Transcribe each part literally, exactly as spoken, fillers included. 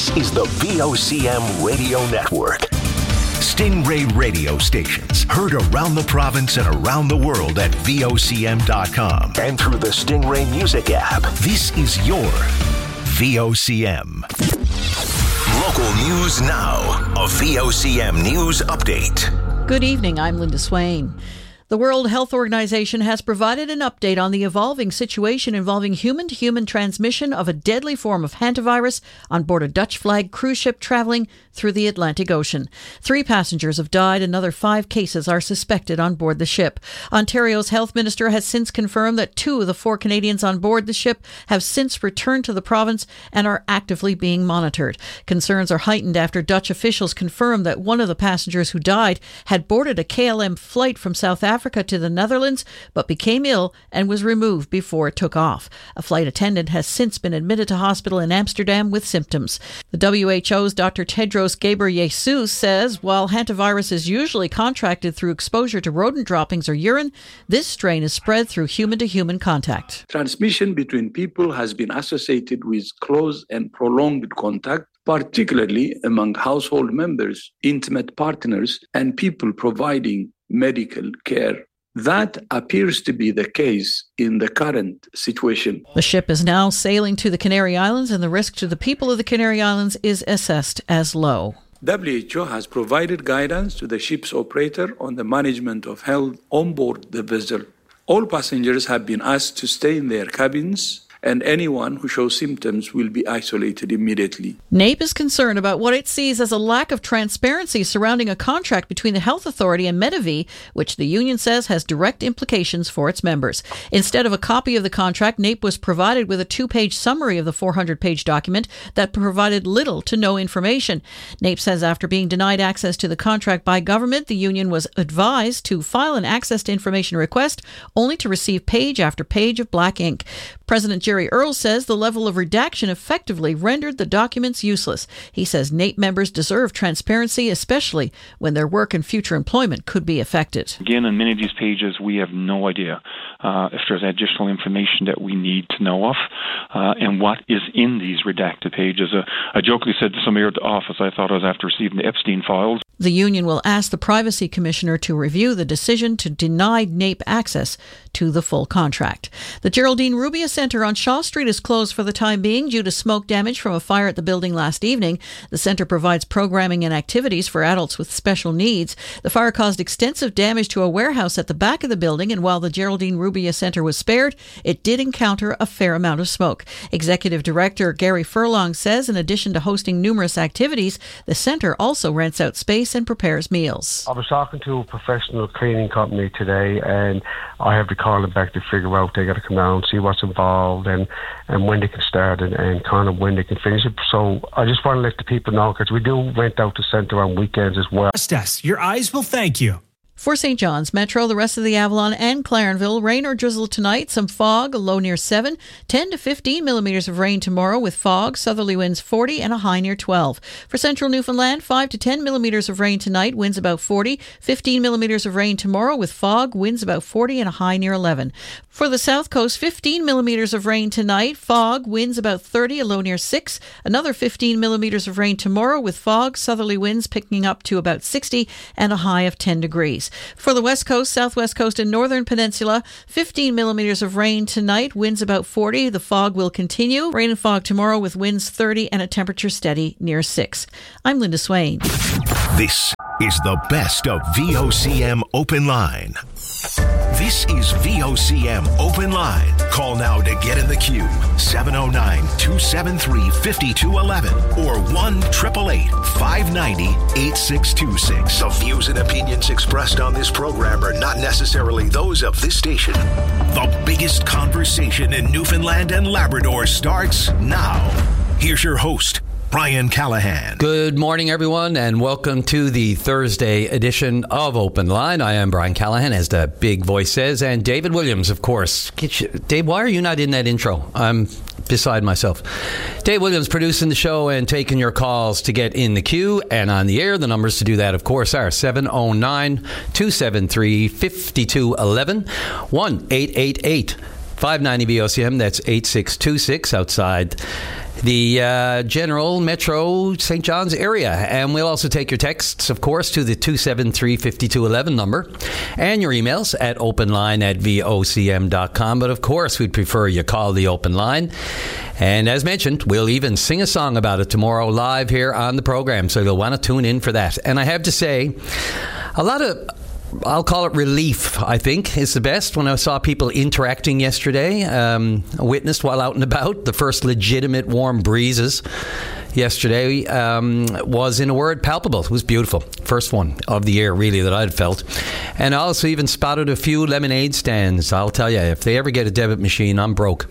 This is the V O C M Radio Network. Stingray radio stations heard around the province and around the world at V O C M dot com and through the Stingray Music app. This is your V O C M. Local news now. A V O C M News Update. Good evening, I'm Linda Swain. The World Health Organization has provided an update on the evolving situation involving human-to-human transmission of a deadly form of hantavirus on board a Dutch-flagged cruise ship travelling through the Atlantic Ocean. Three passengers have died. Another five cases are suspected on board the ship. Ontario's health minister has since confirmed that two of the four Canadians on board the ship have since returned to the province and are actively being monitored. Concerns are heightened after Dutch officials confirmed that one of the passengers who died had boarded a K L M flight from South Africa Africa to the Netherlands, but became ill and was removed before it took off. A flight attendant has since been admitted to hospital in Amsterdam with symptoms. The W H O's Doctor Tedros Ghebreyesus says while hantavirus is usually contracted through exposure to rodent droppings or urine, this strain is spread through human-to-human contact. Transmission between people has been associated with close and prolonged contact, particularly among household members, intimate partners, and people providing medical care. That appears to be the case in the current situation. The ship is now sailing to the Canary Islands, and the risk to the people of the Canary Islands is assessed as low. W H O has provided guidance to the ship's operator on the management of health on board the vessel. All passengers have been asked to stay in their cabins, and anyone who shows symptoms will be isolated immediately. NAPE is concerned about what it sees as a lack of transparency surrounding a contract between the Health Authority and Medavie, which the union says has direct implications for its members. Instead of a copy of the contract, NAPE was provided with a two-page summary of the four hundred page document that provided little to no information. NAPE says after being denied access to the contract by government, the union was advised to file an access to information request, only to receive page after page of black ink. President Jerry Earle says the level of redaction effectively rendered the documents useless. He says NAPE members deserve transparency, especially when their work and future employment could be affected. Again, on many of these pages, we have no idea uh, if there's additional information that we need to know of uh, and what is in these redacted pages. Uh, I jokingly said to somebody at the office, I thought I was after receiving the Epstein files. The union will ask the Privacy Commissioner to review the decision to deny NAPE access to the full contract. The Geraldine Rubia Centre on Shaw Street is closed for the time being due to smoke damage from a fire at the building last evening. The centre provides programming and activities for adults with special needs. The fire caused extensive damage to a warehouse at the back of the building, and while the Geraldine Rubia Centre was spared, it did encounter a fair amount of smoke. Executive Director Gary Furlong says in addition to hosting numerous activities, the centre also rents out space and prepares meals. I was talking to a professional cleaning company today, and I have to call them back to figure out they got to come down, see what's involved, and, and when they can start and, and kind of when they can finish it. So I just want to let the people know, because we do rent out the centre on weekends as well. Us. Your eyes will thank you. For Saint John's, Metro, the rest of the Avalon and Clarenville, rain or drizzle tonight, some fog, a low near seven, ten to fifteen millimetres of rain tomorrow with fog, southerly winds forty and a high near twelve. For central Newfoundland, five to ten millimetres of rain tonight, winds about forty, fifteen millimetres of rain tomorrow with fog, winds about forty and a high near eleven. For the south coast, fifteen millimetres of rain tonight, fog, winds about thirty, a low near six, another fifteen millimetres of rain tomorrow with fog, southerly winds picking up to about sixty and a high of ten degrees. For the west coast, southwest coast and northern peninsula, fifteen millimetres of rain tonight, winds about forty. The fog will continue. Rain and fog tomorrow with winds thirty and a temperature steady near six. I'm Linda Swain. This is the best of V O C M Open Line. This is V O C M Open Line. Call now to get in the queue. seven oh nine, two seven three, five two one one or one eight eight eight, five nine zero, eight six two six. The views and opinions expressed on this program are not necessarily those of this station. The biggest conversation in Newfoundland and Labrador starts now. Here's your host, Brian Callahan. Good morning, everyone, and welcome to the Thursday edition of Open Line. I am Brian Callahan, as the big voice says, and David Williams, of course. You, Dave, why are you not in that intro? I'm beside myself. Dave Williams producing the show and taking your calls to get in the queue and on the air. The numbers to do that, of course, are seven oh nine, two seven three, five two one one, one eight eight eight, five nine zero V O C M. That's eight six two six outside the uh, general metro Saint John's area. And we'll also take your texts, of course, to the two seven three, five two one one number, and your emails at openline at v o c m dot com. But of course, we'd prefer you call the open line. And as mentioned, we'll even sing a song about it tomorrow live here on the program, so you'll want to tune in for that. And I have to say, a lot of, I'll call it relief, I think, is the best. When I saw people interacting yesterday, um, witnessed while out and about, the first legitimate warm breezes yesterday um, was, in a word, palpable. It was beautiful. First one of the year, really, that I'd felt. And I also even spotted a few lemonade stands. I'll tell you, if they ever get a debit machine, I'm broke.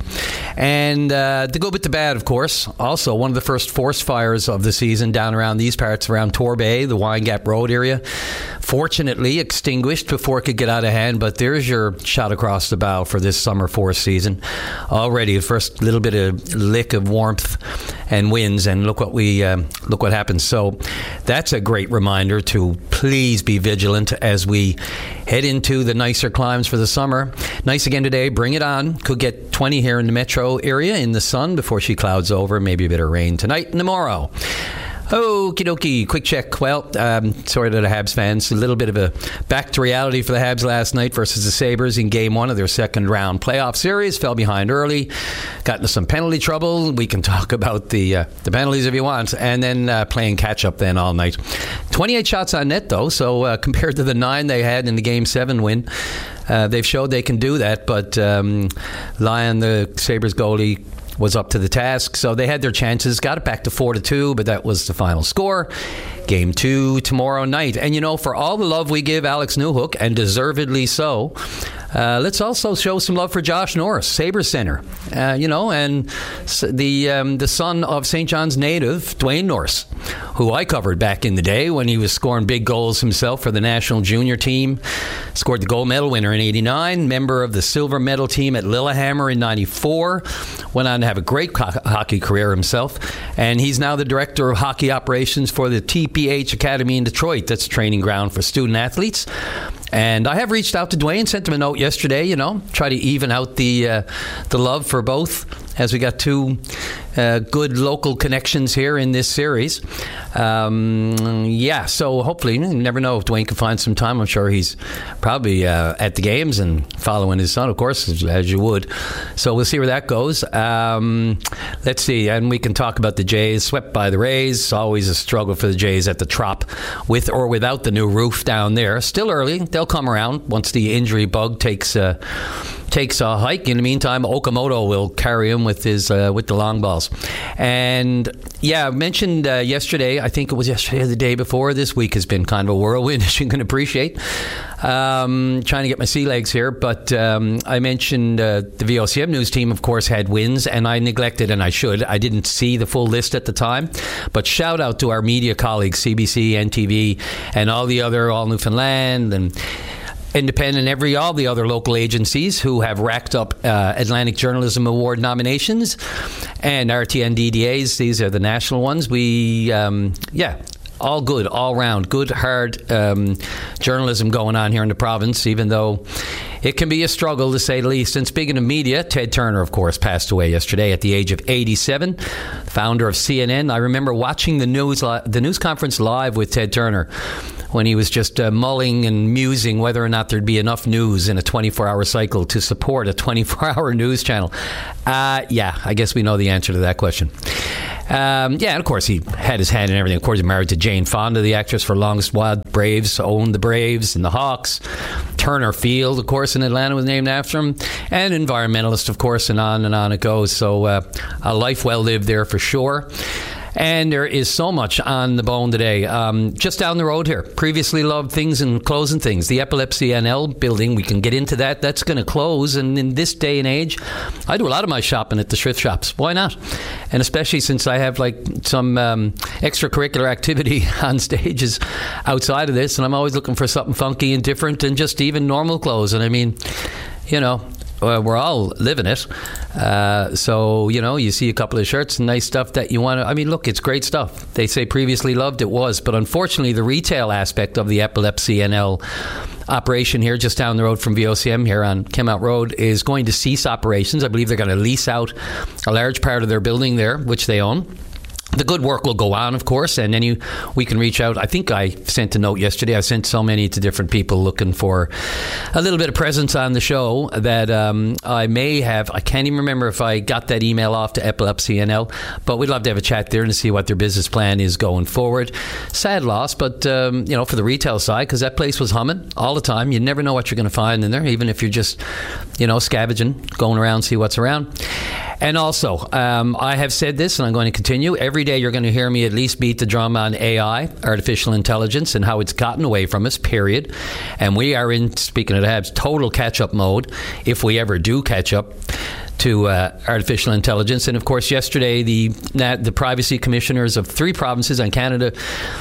And uh, to go with the bad, of course, also one of the first forest fires of the season down around these parts, around Torbay, the Wine Gap Road area. Fortunately, extinguished before it could get out of hand, but there's your shot across the bow for this summer forest season. Already, the first little bit of lick of warmth and winds, and look what we um, look what happens. So that's a great reminder to please be vigilant as we head into the nicer climes for the summer. Nice again today. Bring it on. Could get twenty here in the metro area in the sun before she clouds over. Maybe a bit of rain tonight and tomorrow. Okie dokie, quick check. Well, um, sorry to the Habs fans. A little bit of a back to reality for the Habs last night versus the Sabres in game one of their second round playoff series. Fell behind early, got into some penalty trouble. We can talk about the uh, the penalties if you want. And then uh, playing catch up then all night. twenty-eight shots on net though, so uh, compared to the nine they had in the game seven win, uh, they've showed they can do that. But um, Lyon, the Sabres goalie, was up to the task, so they had their chances, got it back to four to two, but that was the final score. Game two tomorrow night. And you know, for all the love we give Alex Newhook, and deservedly so, uh, let's also show some love for Josh Norris, Sabres center. Uh, you know, and the um, the son of Saint John's native, Dwayne Norris, who I covered back in the day when he was scoring big goals himself for the national junior team. Scored the gold medal winner in eighty-nine, member of the silver medal team at Lillehammer in ninety-four. Went on to have a great co- hockey career himself. And he's now the director of hockey operations for the T P H Academy in Detroit. That's a training ground for student athletes. And I have reached out to Dwayne, sent him a note yesterday, you know, try to even out the uh, the love for both, as we got two uh, good local connections here in this series. Um, yeah, so hopefully, you never know if Dwayne can find some time. I'm sure he's probably uh, at the games and following his son, of course, as, as you would. So we'll see where that goes. Um, let's see, and we can talk about the Jays. Swept by the Rays. Always a struggle for the Jays at the Trop, with or without the new roof down there. Still early. They'll come around once the injury bug takes uh, takes a hike. In the meantime, Okamoto will carry him with his uh, with the long balls. And yeah, I mentioned uh, yesterday, I think it was yesterday or the day before, this week has been kind of a whirlwind, as you can appreciate. Um, trying to get my sea legs here, but um, I mentioned uh, the V O C M news team, of course, had wins, and I neglected, and I should. I didn't see the full list at the time, but shout out to our media colleagues, C B C, N T V, and all the other, All Newfoundland, and Independent, every all the other local agencies who have racked up uh, Atlantic Journalism Award nominations, and R T N D D As. These are the national ones. We, um, yeah. All good, all round, good, hard um, journalism going on here in the province, even though it can be a struggle, to say the least. And speaking of media, Ted Turner, of course, passed away yesterday at the age of eighty-seven, founder of C N N. I remember watching the news li- the news conference live with Ted Turner when he was just uh, mulling and musing whether or not there'd be enough news in a twenty-four hour cycle to support a twenty-four hour news channel. Uh, yeah, I guess we know the answer to that question. Um, yeah, and of course he had his hand in everything. Of course, he's married to Jane Fonda, the actress for Longest Wild Braves, owned the Braves and the Hawks. Turner Field, of course, in Atlanta was named after him. And environmentalist, of course, and on and on it goes. So uh, a life well lived there for sure. And there is so much on the bone today. Um, just down the road here, previously loved things and closing things. The Epilepsy N L building, we can get into that. That's going to close. And in this day and age, I do a lot of my shopping at the thrift shops. Why not? And especially since I have like some um, extracurricular activity on stages outside of this. And I'm always looking for something funky and different and just even normal clothes. And I mean, you know, Uh, we're all living it. Uh, so, you know, you see a couple of shirts and nice stuff that you want to... I mean, look, it's great stuff. They say previously loved, it was. But unfortunately, the retail aspect of the Epilepsy N L operation here just down the road from V O C M here on Kenmount Road is going to cease operations. I believe they're going to lease out a large part of their building there, which they own. The good work will go on, of course, and then you, we can reach out. I think I sent a note yesterday. I sent so many to different people looking for a little bit of presence on the show that um, I may have. I can't even remember if I got that email off to Epilepsy N L, but we'd love to have a chat there and see what their business plan is going forward. Sad loss, but um, you know, for the retail side, because that place was humming all the time. You never know what you're going to find in there, even if you're just, you know, scavenging, going around, see what's around. And also, um, I have said this, and I'm going to continue. Every day you're going to hear me at least beat the drum on A I, artificial intelligence, and how it's gotten away from us, period. And we are in, speaking of that, total catch-up mode, if we ever do catch up to uh, artificial intelligence. And, of course, yesterday the the privacy commissioners of three provinces in Canada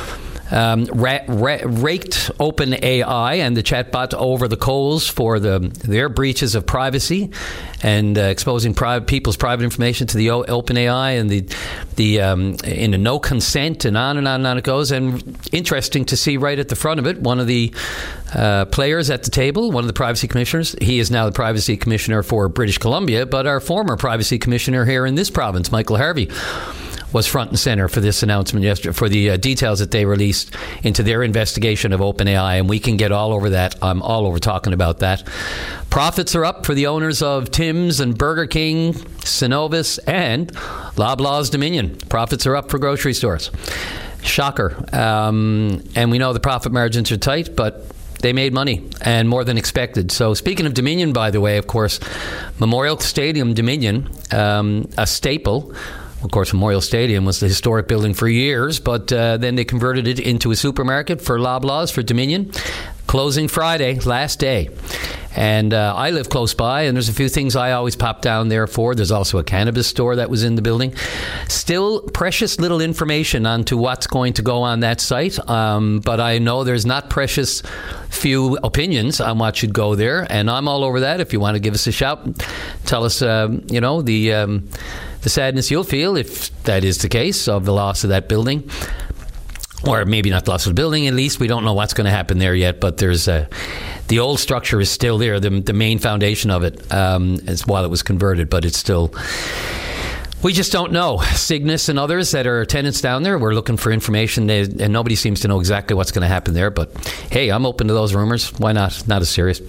Um, ra- ra- raked OpenAI and the chatbot over the coals for the their breaches of privacy and uh, exposing pri- people's private information to the o- OpenAI and the the um, in a no consent and on and on and on it goes. And interesting to see right at the front of it, one of the uh, players at the table, one of the privacy commissioners. He is now the privacy commissioner for British Columbia, but our former privacy commissioner here in this province, Michael Harvey, was front and center for this announcement yesterday, for the uh, details that they released into their investigation of OpenAI, and we can get all over that. I'm all over talking about that. Profits are up for the owners of Tim's and Burger King, Synovus, and Loblaws Dominion. Profits are up for grocery stores. Shocker. Um, and we know the profit margins are tight, but they made money, and more than expected. So speaking of Dominion, by the way, of course, Memorial Stadium Dominion, um, a staple. Of course, Memorial Stadium was the historic building for years, but uh, then they converted it into a supermarket for Loblaws, for Dominion. Closing Friday, last day. And uh, I live close by, and there's a few things I always pop down there for. There's also a cannabis store that was in the building. Still precious little information onto what's going to go on that site, um, but I know there's not precious few opinions on what should go there, and I'm all over that. If you want to give us a shout, tell us, um, you know, the... Um, the sadness you'll feel, if that is the case, of the loss of that building. Or maybe not the loss of the building, at least. We don't know what's going to happen there yet, but there's a, the old structure is still there, the, the main foundation of it, um, is while it was converted, but it's still... We just don't know. Cygnus and others that are tenants down there, we're looking for information, they, and nobody seems to know exactly what's going to happen there. But hey, I'm open to those rumors. Why not? Not as serious.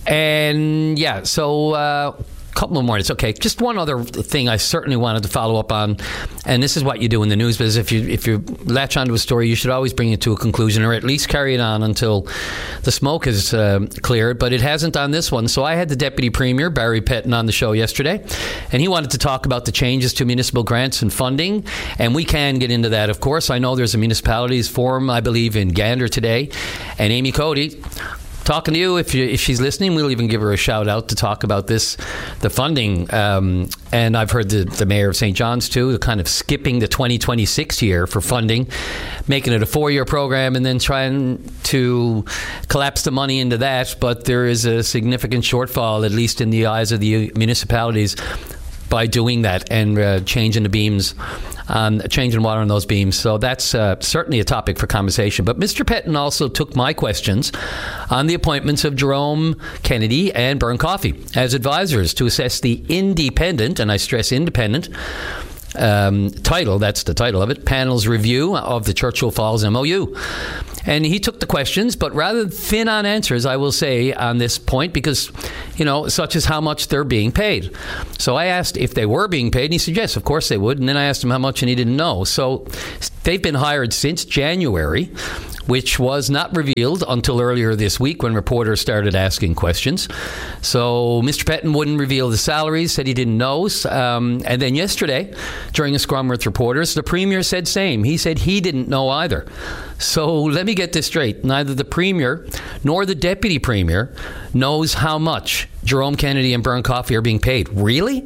And yeah, so... Uh, couple of more. It's okay. Just one other thing I certainly wanted to follow up on, and this is what you do in the news business. If you if you latch onto a story, you should always bring it to a conclusion, or at least carry it on until the smoke is uh, cleared. But it hasn't on this one. So I had the Deputy Premier, Barry Pettin, on the show yesterday, and he wanted to talk about the changes to municipal grants and funding, and we can get into that, of course. I know there's a municipalities forum, I believe, in Gander today, and Amy Cody, talking to you, if you, if she's listening, we'll even give her a shout out to talk about this, the funding. Um, and I've heard the, the mayor of Saint John's too, kind of skipping the twenty twenty-six year for funding, making it a four-year program, and then trying to collapse the money into that. But there is a significant shortfall, at least in the eyes of the municipalities, by doing that and uh, changing the beams, um, changing water on those beams. So that's uh, certainly a topic for conversation. But Mister Pettin also took my questions on the appointments of Jerome Kennedy and Byrne Coffey as advisors to assess the independent, and I stress independent, um, title, that's the title of it, panel's review of the Churchill Falls M O U. And he took the questions, but rather thin on answers, I will say, on this point, because, you know, such as how much they're being paid. So I asked if they were being paid, and he said, yes, of course they would. And then I asked him how much, and he didn't know. So they've been hired since January, which was not revealed until earlier this week when reporters started asking questions. So Mister Pettin wouldn't reveal the salaries, said he didn't know. Um, and then yesterday, during a scrum with reporters, the Premier said same. He said he didn't know either. So let me get this straight. Neither the Premier nor the Deputy Premier knows how much Jerome Kennedy and Byrne Coffey are being paid. Really?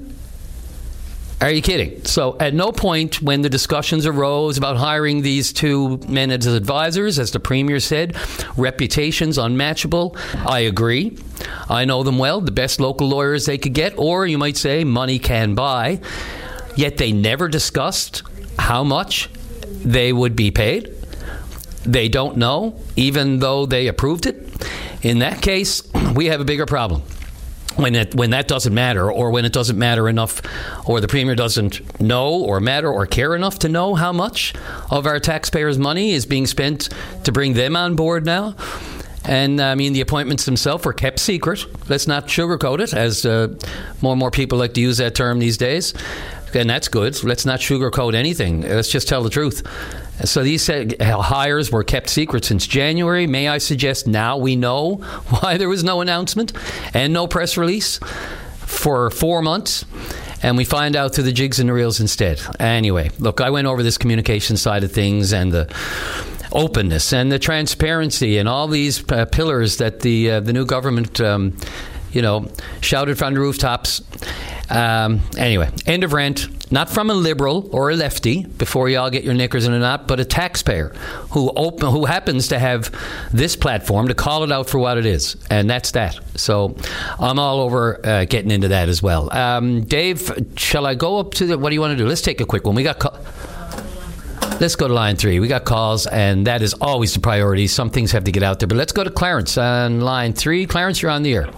Are you kidding? So at no point when the discussions arose about hiring these two men as advisors, as the Premier said, reputations unmatchable. I agree. I know them well, the best local lawyers they could get, or you might say money can buy. Yet they never discussed how much they would be paid. They don't know, even though they approved it. In that case, we have a bigger problem. When it, when that doesn't matter, or when it doesn't matter enough, or the Premier doesn't know or matter or care enough to know how much of our taxpayers' money is being spent to bring them on board now. And, I mean, the appointments themselves were kept secret. Let's not sugarcoat it, as uh, more and more people like to use that term these days. And that's good. Let's not sugarcoat anything. Let's just tell the truth. So these hires were kept secret since January. May I suggest now we know why there was no announcement and no press release for four months. And we find out through the jigs and the reels instead. Anyway, look, I went over this communication side of things and the openness and the transparency and all these uh, pillars that the uh, the new government, um, you know, shouted from the rooftops. Um, anyway, end of rant. Not from a liberal or a lefty, before you all get your knickers in a knot, but a taxpayer who open, who happens to have this platform to call it out for what it is. And that's that. So I'm all over uh, getting into that as well. Um, Dave, shall I go up to the, what do you want to do? Let's take a quick one. We got... Co- Let's go to line three. We got calls, and that is always the priority. Some things have to get out there. But let's go to Clarence on line three. Clarence, you're on the air.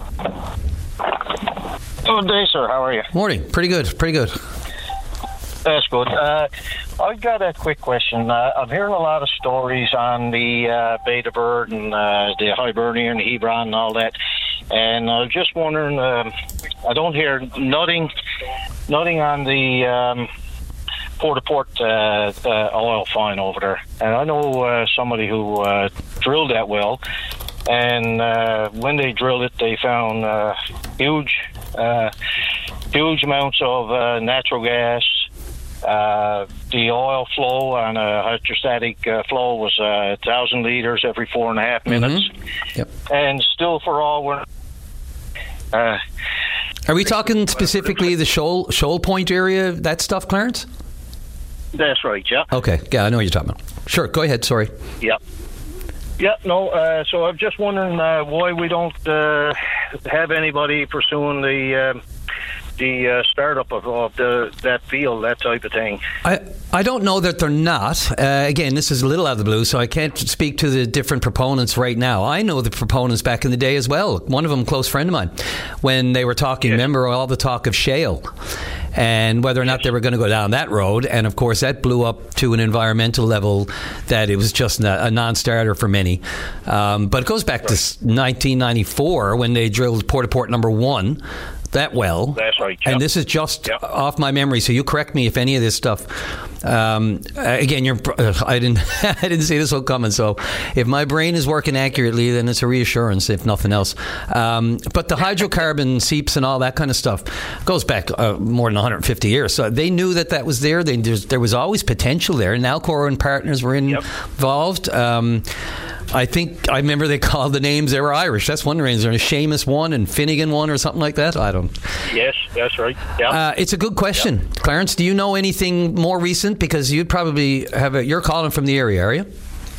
Good day, sir. How are you? Morning. Pretty good. Pretty good. That's good. Uh, I've got a quick question. Uh, I'm hearing a lot of stories on the uh, Beta Bird and uh, the Hibernian, the Hebron, and all that. And I was just wondering, um, I don't hear nothing, nothing on the... Um, Port-au-Port uh, uh, oil find over there, and I know uh, somebody who uh, drilled that well, and uh, when they drilled it, they found uh, huge, uh, huge amounts of uh, natural gas. Uh, the oil flow on a hydrostatic uh, flow was a uh, thousand liters every four and a half minutes, mm-hmm. Yep. And still, for all we're. Uh, Are we talking specifically the Shoal Shoal Point area? That stuff, Clarence? That's right, yeah. Okay, yeah, I know what you're talking about. Sure, go ahead, sorry. Yeah. Yeah, no, uh, so I'm just wondering uh, why we don't uh, have anybody pursuing the uh, the uh, startup of, of the, that field, that type of thing. I, I don't know that they're not. Uh, again, this is a little out of the blue, so I can't speak to the different proponents right now. I know the proponents back in the day as well. One of them, a close friend of mine, when they were talking, yes. Remember all the talk of shale and whether or not they were going to go down that road. And, of course, that blew up to an environmental level that it was just a non-starter for many. Um, but it goes back right. to nineteen ninety-four when they drilled Port-au-Port number one. That well. That's right. Yep. And this is just yep. off my memory, so you correct me if any of this stuff. Um, again, you're. Uh, I didn't. I didn't see this one coming. So, if my brain is working accurately, then it's a reassurance, if nothing else. Um, but the hydrocarbon seeps and all that kind of stuff goes back uh, more than one hundred fifty years. So they knew that that was there. They, there was always potential there. And Alcor and partners were in, yep. involved. Um, I think I remember they called the names. They were Irish. That's one reason. There's a Seamus one and Finnegan one or something like that. I don't. Yes, that's right. Yeah. Uh, it's a good question, yep. Clarence. Do you know anything more recent? Because you'd probably have a. You're calling from the area, are you?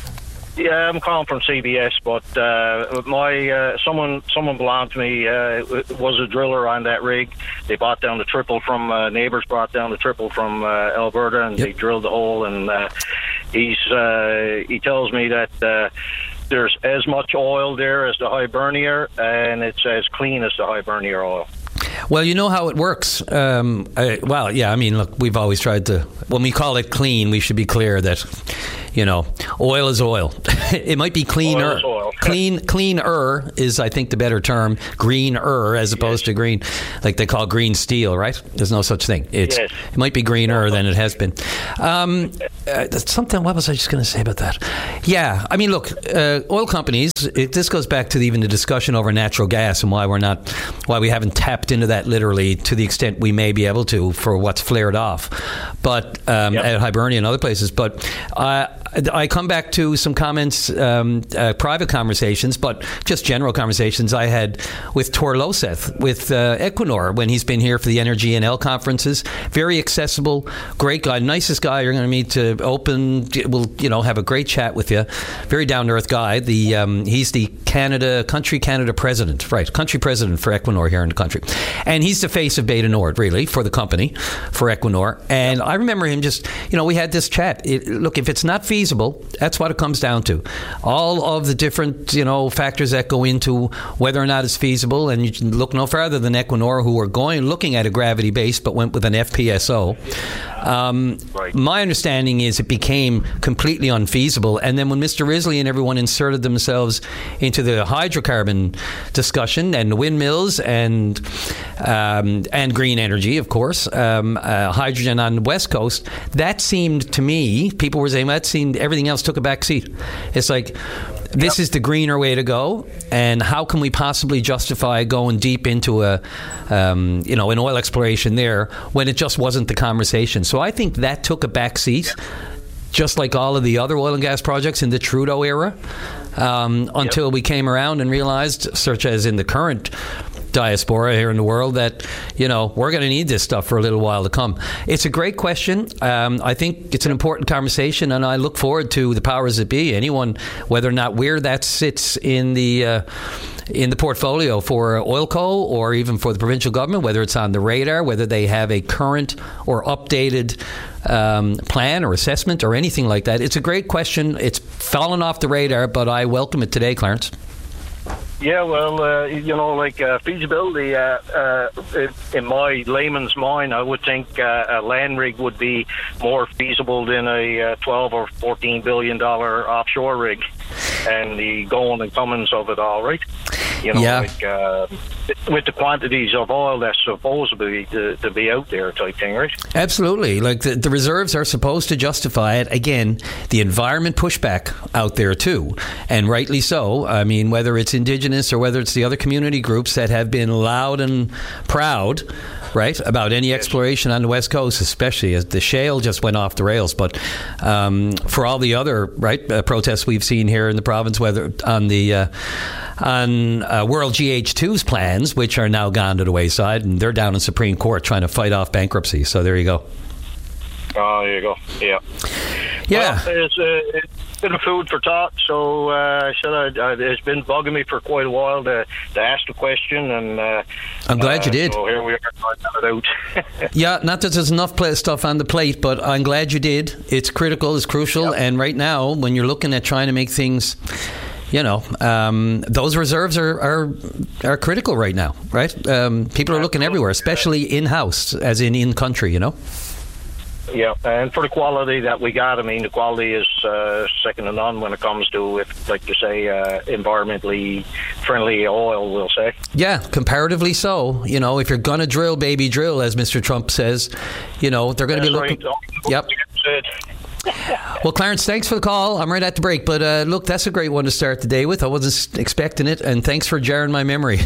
Yeah, I'm calling from C B S, but uh, my uh, someone someone belonged to me uh, was a driller on that rig. They brought down the triple from uh, neighbors, brought down the triple from uh, Alberta, and yep. they drilled the hole. And uh, he's uh, he tells me that uh, there's as much oil there as the Hibernia, and it's as clean as the Hibernia oil. Well, you know how it works. Um, I, well, yeah, I mean, look, we've always tried to, when we call it clean, we should be clear that, you know, oil is oil. It might be cleaner. Oil is oil. Clean, cleaner is, I think, the better term. Greener as opposed yes. to green, like they call green steel, right? There's no such thing. It's yes. It might be greener than it has been. Um, uh, something, what was I just going to say about that? Yeah, I mean, look, uh, oil companies, it, this goes back to the, even the discussion over natural gas and why we're not, why we haven't tapped into that literally to the extent we may be able to for what's flared off, but um, yep. at Hibernia and other places. But uh, I come back to some comments, um, uh, private conversations, but just general conversations I had with Tor Loseth, with uh, Equinor, when he's been here for the Energy N L conferences. Very accessible, great guy, nicest guy you're going to meet. To open, we'll you know have a great chat with you. Very down to earth guy. The um, he's the Canada country Canada president, right? Country president for Equinor here in the country, and he's the face of Beta Nord, really, for the company, for Equinor. And I remember him just, you know, we had this chat. It, look, if it's not feasible. feasible. That's what it comes down to. All of the different, you know, factors that go into whether or not it's feasible, and you can look no further than Equinor, who were going looking at a gravity base but went with an F P S O. Um, right. My understanding is it became completely unfeasible, and then when Mister Risley and everyone inserted themselves into the hydrocarbon discussion and the windmills and um, and green energy, of course, um, uh, hydrogen on the West Coast, that seemed to me, people were saying that seemed everything else took a back seat. It's like, this yep. is the greener way to go, and how can we possibly justify going deep into a, um, you know, an oil exploration there when it just wasn't the conversation? So I think that took a back seat, just like all of the other oil and gas projects in the Trudeau era, um, until yep. we came around and realized, such as in the current diaspora here in the world, that, you know, we're going to need this stuff for a little while to come. It's a great question. Um, I think it's an important conversation, and I look forward to the powers that be, anyone, whether or not where that sits in the uh, in the portfolio for Oilco or even for the provincial government, whether it's on the radar, whether they have a current or updated um, plan or assessment or anything like that. It's a great question. It's fallen off the radar, but I welcome it today, Clarence. Yeah, well, uh, you know, like uh, feasibility, uh, uh, in my layman's mind, I would think uh, a land rig would be more feasible than a uh, twelve or fourteen billion dollar offshore rig, and the going and comings of it all, right? You know, yeah. like uh, with the quantities of oil that's supposedly to, to be out there type thing, right? Absolutely. Like the, the reserves are supposed to justify it. Again, the environment pushback out there too, and rightly so. I mean, whether it's Indigenous or whether it's the other community groups that have been loud and proud, right, about any exploration on the West Coast, especially as the shale just went off the rails. But um, for all the other right uh, protests we've seen here in the province, whether on the uh, on uh, World G H two's plans, which are now gone to the wayside, and they're down in Supreme Court trying to fight off bankruptcy. So there you go. Oh, there you go. Yeah. Yeah. Well, it's, uh, it's been a food for thought. So uh, should I, uh, it's been bugging me for quite a while to, to ask the question, and uh, I'm glad uh, you did. So here we are trying it out. Yeah, not that there's enough play stuff on the plate, but I'm glad you did. It's critical, it's crucial, yep. And right now, when you're looking at trying to make things, you know, um, those reserves are, are are critical right now, right? Um, people are looking everywhere, especially in-house, as in in-country, you know? Yeah, and for the quality that we got, I mean, the quality is uh, second to none when it comes to, if, like you say, uh, environmentally friendly oil, we'll say. Yeah, comparatively so. You know, if you're going to drill, baby, drill, as Mister Trump says, you know, they're going to be looking... Right. Yep. Well, Clarence, thanks for the call. I'm right at the break, but uh, look, that's a great one to start the day with. I wasn't expecting it, and thanks for jarring my memory.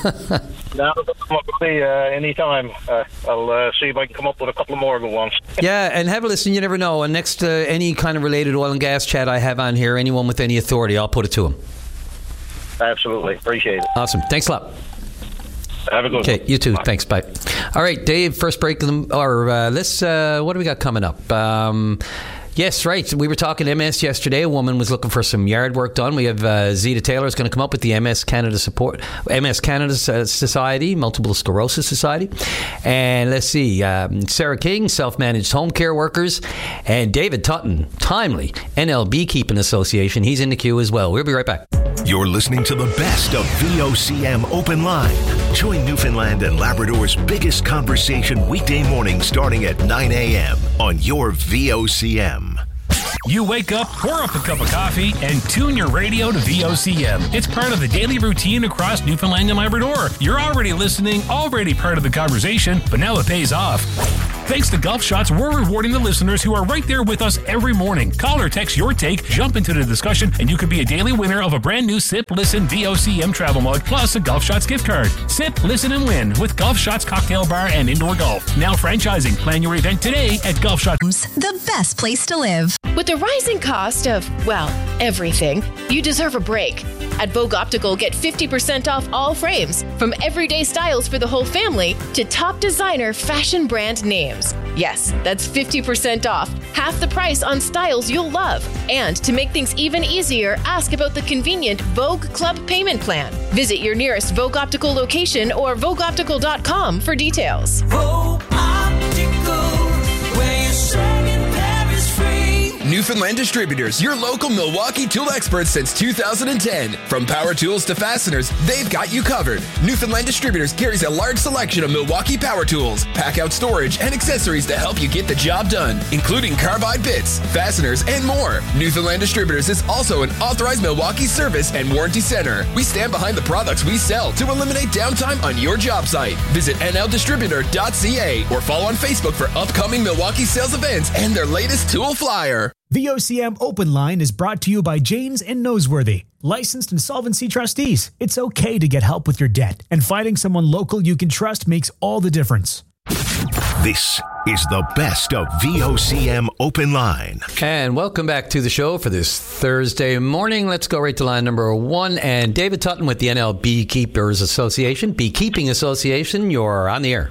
No, uh, anytime. Uh, I'll uh, see if I can come up with a couple of more good ones. Yeah, and have a listen. You never know. And next, uh, any kind of related oil and gas chat I have on here, anyone with any authority, I'll put it to them. Absolutely. Appreciate it. Awesome. Thanks a lot. Have a good okay, one. you too. Bye. Thanks. Bye. All right, Dave, first break of the, or uh, let's, uh, what do we got coming up? Um, Yes, right. We were talking M S yesterday. A woman was looking for some yard work done. We have uh, Zita Taylor is going to come up with the M S Canada support, M S Canada Society, Multiple Sclerosis Society, and let's see, um, Sarah King, self-managed home care workers, and David Tutton, Timely, N L Beekeeping Association. He's in the queue as well. We'll be right back. You're listening to the best of V O C M Open Line. Join Newfoundland and Labrador's biggest conversation weekday mornings starting at nine a.m. on your V O C M. You wake up, pour up a cup of coffee, and tune your radio to V O C M. It's part of the daily routine across Newfoundland and Labrador. You're already listening, already part of the conversation, but now it pays off. Thanks to Gulf Shots, we're rewarding the listeners who are right there with us every morning. Call or text your take, jump into the discussion, and you could be a daily winner of a brand new Sip, Listen, V O C M travel mug, plus a Gulf Shots gift card. Sip, listen, and win with Gulf Shots Cocktail Bar and Indoor Golf. Now franchising. Plan your event today at Gulf Shots. The best place to live. With the rising cost of, well, everything, you deserve a break. At Vogue Optical, get fifty percent off all frames, from everyday styles for the whole family to top designer fashion brand names. Yes, that's fifty percent off, half the price on styles you'll love. And to make things even easier, ask about the convenient Vogue Club payment plan. Visit your nearest Vogue Optical location or vogue optical dot com for details. Vogue Optical, where you're saying there is free. Newfoundland Distributors, your local Milwaukee tool experts since two thousand ten. From power tools to fasteners, they've got you covered. Newfoundland Distributors carries a large selection of Milwaukee power tools, pack-out storage, and accessories to help you get the job done, including carbide bits, fasteners, and more. Newfoundland Distributors is also an authorized Milwaukee service and warranty center. We stand behind the products we sell to eliminate downtime on your job site. Visit N L distributor dot C A or follow on Facebook for upcoming Milwaukee sales events and their latest tool flyer. V O C M Open Line is brought to you by Janes and Noseworthy, licensed insolvency trustees. It's okay to get help with your debt, and finding someone local you can trust makes all the difference. This is the best of V O C M Open Line. And welcome back to the show for this Thursday morning. Let's go right to line number one. And David Tutton with the N L Beekeepers Association, Beekeeping Association. You're on the air.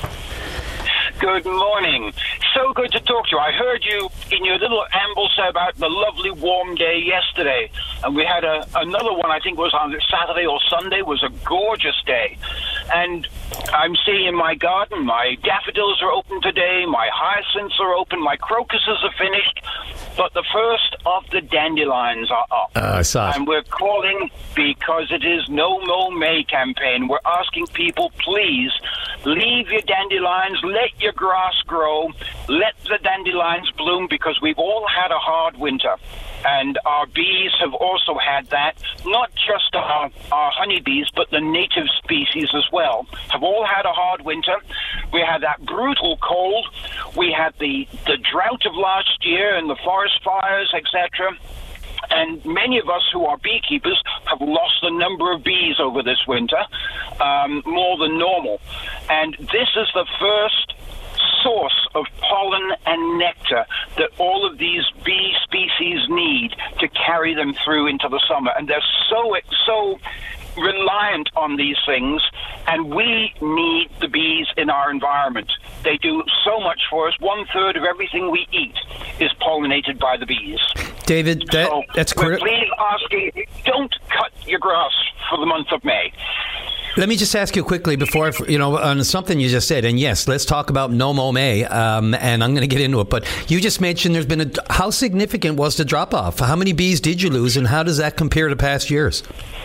Good morning. So good to talk to you. I heard you in your little amble say about the lovely warm day yesterday. And we had a, another one, I think it was on Saturday or Sunday, was a gorgeous day. And I'm seeing in my garden, my daffodils are open today, my hyacinths are open, my crocuses are finished, but the first of the dandelions are up. Uh, I saw it. And we're calling because it is No Mow May campaign. We're asking people, please, leave your dandelions, let your grass grow, let the dandelions bloom, because we've all had a hard winter. And our bees have also had that, not just our, our honeybees, but the native species as well, have all had a hard winter. We had that brutal cold. We had the, the drought of last year and the forest fires, et cetera. And many of us who are beekeepers have lost the number of bees over this winter, um, more than normal. And this is the first source of pollen and nectar that all of these bee species need to carry them through into the summer. And they're so, so reliant on these things, and we need the bees in our environment. They do so much for us. One third of everything we eat is pollinated by the bees. David, that, so that's correct. Please asking, don't cut your grass for the month of May. Let me just ask you quickly before, you know, on something you just said, and yes, let's talk about No Mow May, um, and I'm going to get into it, but you just mentioned there's been a, how significant was the drop-off? How many bees did you lose, and how does that compare to past years?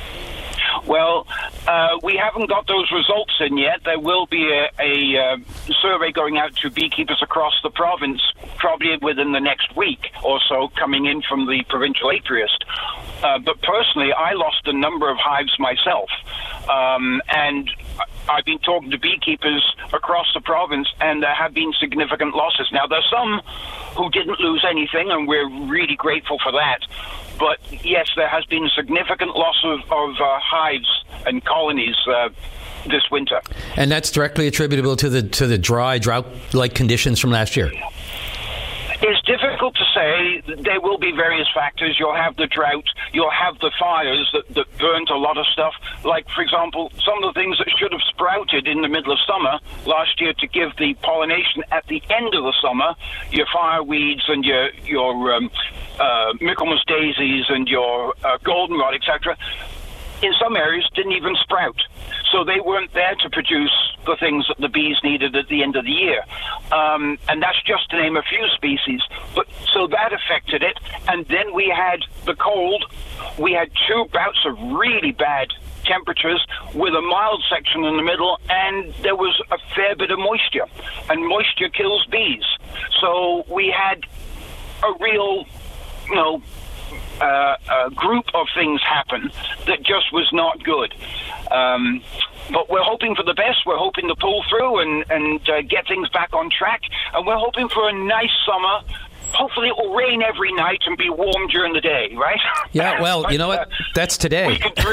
Well, uh, we haven't got those results in yet. There will be a, a uh, survey going out to beekeepers across the province, probably within the next week or so, coming in from the provincial apiarist. Uh, but personally, I lost a number of hives myself. Um, and I've been talking to beekeepers across the province, and there have been significant losses. Now, there's some who didn't lose anything, and we're really grateful for that. But yes, there has been significant loss of, of uh, hives and colonies uh, this winter. And that's directly attributable to the to the dry, drought-like conditions from last year? It's difficult to say. There will be various factors. You'll have the drought. You'll have the fires that, that burnt a lot of stuff. Like, for example, some of the things that should have sprouted in the middle of summer last year to give the pollination at the end of the summer, your fireweeds and your, your um, uh, Michaelmas daisies and your uh, goldenrod, et cetera, in some areas didn't even sprout. So they weren't there to produce the things that the bees needed at the end of the year. Um, and that's just to name a few species. But so that affected it. And then we had the cold. We had two bouts of really bad temperatures with a mild section in the middle, and there was a fair bit of moisture. And moisture kills bees. So we had a real, you know, Uh, a group of things happen that just was not good. Um, but we're hoping for the best. We're hoping to pull through and, and uh, get things back on track. And we're hoping for a nice summer. Hopefully it will rain every night and be warm during the day, right? Yeah, well, but, you know what? Uh, That's today.